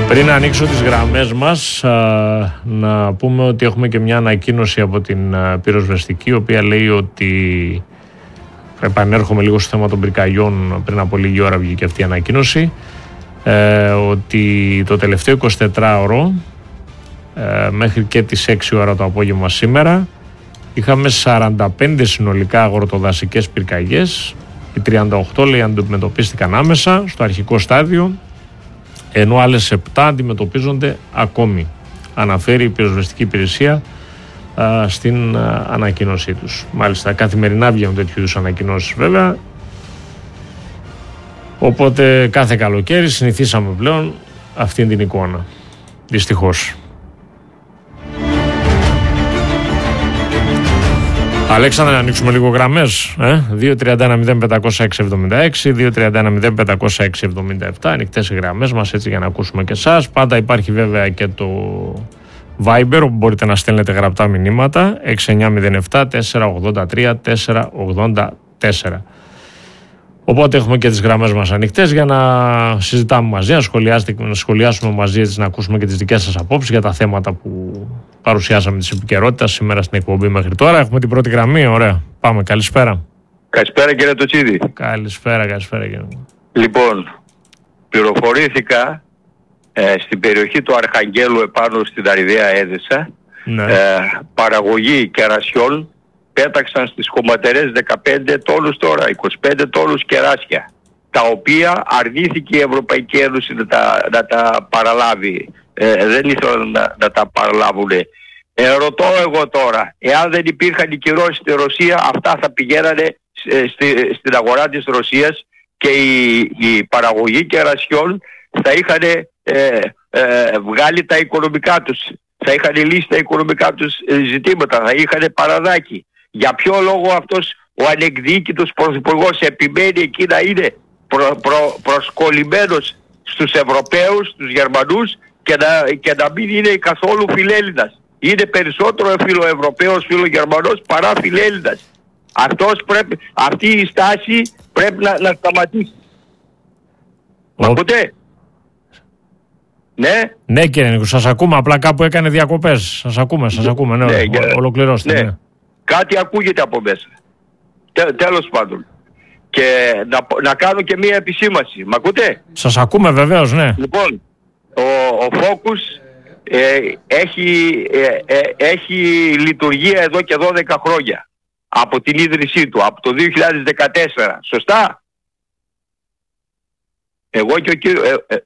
Πριν ανοίξω τις γραμμές μας, να πούμε ότι έχουμε και μια ανακοίνωση από την πυροσβεστική, η οποία λέει ότι, επανέρχομαι λίγο στο θέμα των πυρκαγιών, πριν από λίγη ώρα βγήκε αυτή η ανακοίνωση, ότι το τελευταίο 24ωρο μέχρι και τις 6 ώρα το απόγευμα σήμερα είχαμε 45 συνολικά αγροτοδασικές πυρκαγιές. Οι 38 λέει αντιμετωπίστηκαν άμεσα στο αρχικό στάδιο, ενώ άλλες 7 αντιμετωπίζονται ακόμη, αναφέρει η πυροσβεστική υπηρεσία στην ανακοίνωσή τους. Μάλιστα, καθημερινά βγαίνουν τέτοιου είδους ανακοινώσεις βέβαια, οπότε κάθε καλοκαίρι συνηθίσαμε πλέον αυτήν την εικόνα, δυστυχώς. Αλέξανδρε, να ανοίξουμε λίγο γραμμές. 2-31-05-676, 2-31-05-677, ανοιχτές οι γραμμές μας, έτσι, για να ακούσουμε και εσάς. Πάντα υπάρχει βέβαια και το Viber, όπου μπορείτε να στέλνετε γραπτά μηνύματα, 6907-483-484. Οπότε έχουμε και τις γραμμές μας ανοιχτές για να συζητάμε μαζί, να σχολιάσουμε μαζί, έτσι, να ακούσουμε και τις δικές σας απόψεις για τα θέματα που παρουσιάσαμε της επικαιρότητας σήμερα στην εκπομπή μέχρι τώρα. Έχουμε την πρώτη γραμμή, ωραία. Πάμε, καλησπέρα. Καλησπέρα κύριε Τοτσίδη. Καλησπέρα κύριε. Λοιπόν, πληροφορήθηκα στην περιοχή του Αρχαγγέλου επάνω στην Αριδαία Έδεσα, Ναι. Παραγωγή κερασιών πέταξαν στις χωματερές 15 τόνους τώρα, 25 τόνους κεράσια, τα οποία αρνήθηκε η Ευρωπαϊκή Ένωση να τα παραλάβει. Δεν ήθελαν να τα παραλάβουν. Ρωτώ εγώ τώρα, εάν δεν υπήρχαν οι κυρώσεις στη Ρωσία, αυτά θα πηγαίνανε στην αγορά της Ρωσίας και η παραγωγή κερασιών θα είχαν βγάλει τα οικονομικά τους, θα είχαν λύσει τα οικονομικά τους ζητήματα, θα είχαν παραδάκι. Για ποιο λόγο αυτός ο ανεκδίκητος πρωθυπουργός επιμένει εκεί να είναι προσκολλημένος στους Ευρωπαίους, στους Γερμανούς, και να μην είναι καθόλου φιλέλληνας? Είναι περισσότερο φιλοευρωπαίος, φιλογερμανός παρά φιλέλληνας. Αυτή η στάση πρέπει να σταματήσει. Ακούτε? Ναι. Ναι κύριε Νίκο, σας ακούμε, απλά κάπου έκανε διακοπές. Σας ακούμε, ναι, ολοκληρώστε. Ναι. Κάτι ακούγεται από μέσα. Τέλος πάντων. Και να κάνω και μία επισήμαση. Μ' ακούτε? Σας ακούμε βεβαίως, ναι. Λοιπόν, ο Focus έχει λειτουργία εδώ και 12 χρόνια. Από την ίδρυσή του, από το 2014. Σωστά?